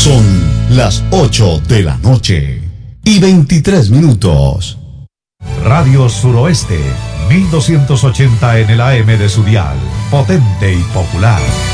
Son las 8 de la noche y 23 minutos. Radio Suroeste, 1280 en el AM de su dial, potente y popular.